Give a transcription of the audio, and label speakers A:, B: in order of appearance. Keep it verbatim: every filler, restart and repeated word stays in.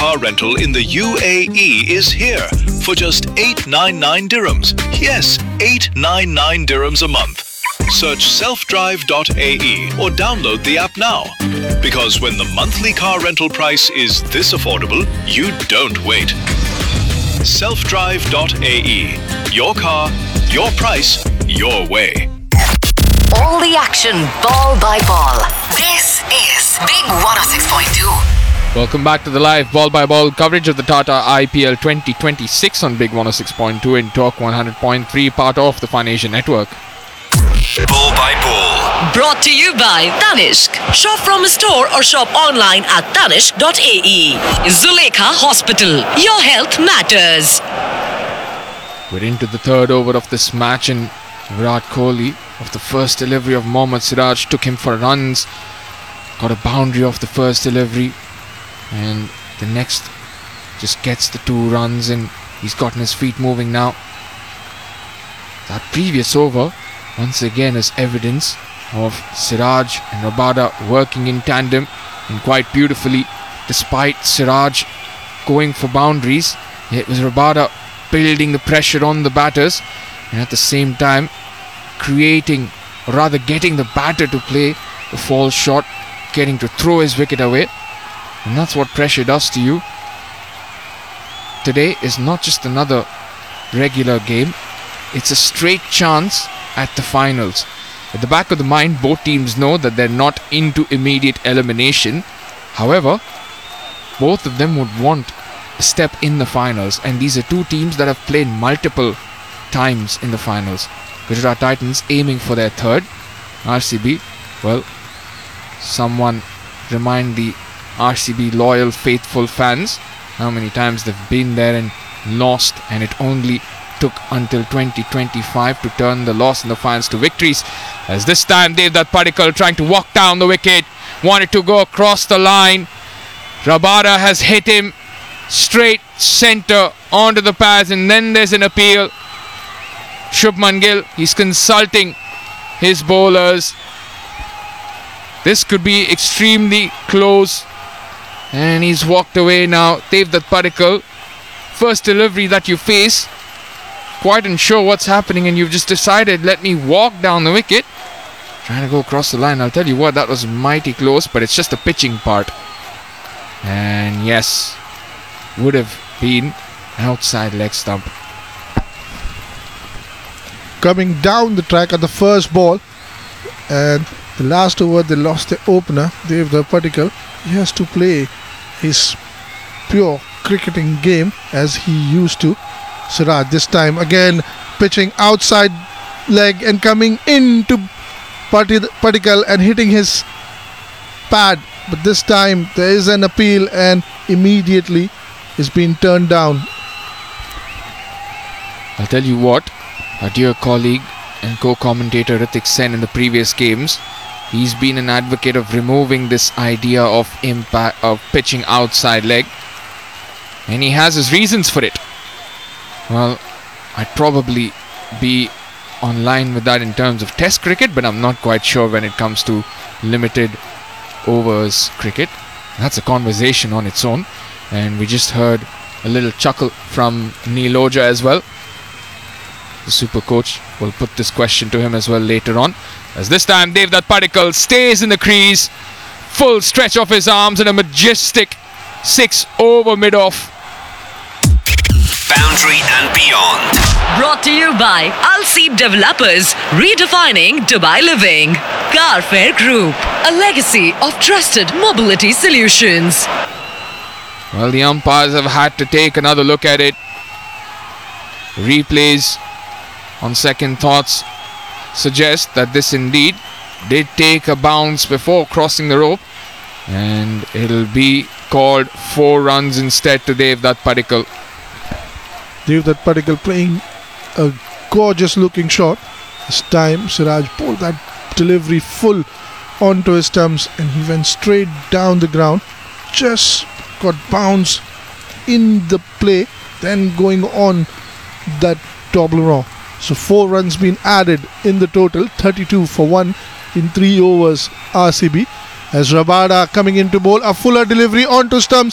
A: car rental in the U A E is here for just eight ninety-nine dirhams. Yes, eight ninety-nine dirhams a month. Search self drive dot A E or download the app now. Because when the monthly car rental price is this affordable, you don't wait. self drive dot A E. Your car, your price, your way.
B: All the action, ball by ball. This is Big one oh six point two.
C: Welcome back to the live ball by ball coverage of the Tata I P L twenty twenty-six on Big one oh six point two and Talk one hundred point three, part of the Fun Asia Network.
A: Ball by ball.
B: Brought to you by Tanishq. Shop from a store or shop online at tanishq dot A E. Zulekha Hospital. Your health matters.
C: We're into the third over of this match, and Virat Kohli, of the first delivery of Mohammad Siraj, took him for runs. Got a boundary off the first delivery, and the next just gets the two runs, and he's gotten his feet moving now. That previous over once again is evidence of Siraj and Rabada working in tandem and quite beautifully. Despite Siraj going for boundaries, it was Rabada building the pressure on the batters and at the same time creating, or rather getting the batter to play the false shot, getting to throw his wicket away. And that's what pressure does to you. Today is not just another regular game, it's a straight chance at the finals. At the back of the mind, both teams know that they're not into immediate elimination. However, both of them would want a step in the finals, and these are two teams that have played multiple times in the finals. Gujarat Titans aiming for their third. R C B, well, someone remind the R C B loyal, faithful fans how many times they've been there and lost, and it only took until twenty twenty-five to turn the loss in the finals to victories. As this time Devdutt Padikkal trying to walk down the wicket, wanted to go across the line. Rabada has hit him straight centre onto the pads, and then there's an appeal. Shubman Gill, he's consulting his bowlers. This could be extremely close, and he's walked away now. Devdutt Padikkal, first delivery that you face, quite unsure what's happening, and you've just decided, let me walk down the wicket, trying to go across the line. I'll tell you what, that was mighty close, but it's just the pitching part. And yes, would have been an outside leg stump.
D: Coming down the track at the first ball, and the last over they lost the opener, Devdutt Padikkal. He has to play his pure cricketing game as he used to. Siraj this time again pitching outside leg and coming into Padikkal and hitting his pad, but this time there is an appeal and immediately is being turned down.
C: I'll tell you what, our dear colleague and co-commentator Ritik Sen in the previous games, he's been an advocate of removing this idea of impact of pitching outside leg, and he has his reasons for it. Well, I'd probably be on line with that in terms of test cricket, but I'm not quite sure when it comes to limited overs cricket. That's a conversation on its own, and we just heard a little chuckle from Neil Ojha as well. The super coach will put this question to him as well later on, as this time Devdutt Padikkal stays in the crease, full stretch of his arms and a majestic six over mid-off.
A: Boundary and beyond.
B: Brought to you by Al Seed Developers, redefining Dubai living. Carfair Group, a legacy of trusted mobility solutions.
C: Well, the umpires have had to take another look at it. Replays on second thoughts suggest that this indeed did take a bounce before crossing the rope, and it'll be called four runs instead to Devdutt Padikkal.
D: Devdutt Padikkal playing a gorgeous looking shot. This time Siraj pulled that delivery full onto his stumps and he went straight down the ground. Just got bounced in the play, then going on that Toblerone. So four runs been added in the total, thirty-two for one in three overs R C B. As Rabada coming into bowl, a fuller delivery onto stumps.